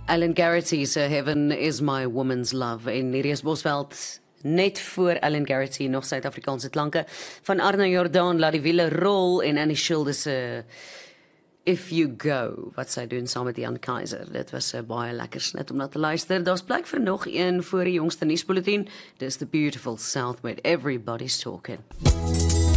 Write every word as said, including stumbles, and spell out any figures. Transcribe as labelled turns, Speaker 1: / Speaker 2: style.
Speaker 1: Alan Garrity se Heaven is my woman's love en hierdie is Bosveld net voor Alan Garrity nog Suid-Afrikaanse klanke van Arno Jordaan laat die wiele rol en Annie Schilder se If You Go wat sy doen saam met Jan Kaiser. Dit was 'n baie lekker snit om na te luister. Daar's plek vir nog een voor die jongste nuusbulletin. Dis The Beautiful South with Everybody's Talking.